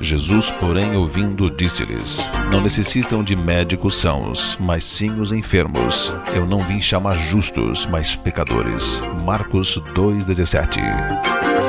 Jesus, porém, ouvindo, disse-lhes: Não necessitam de médicos sãos, mas sim os enfermos. Eu não vim chamar justos, mas pecadores. Marcos 2,17.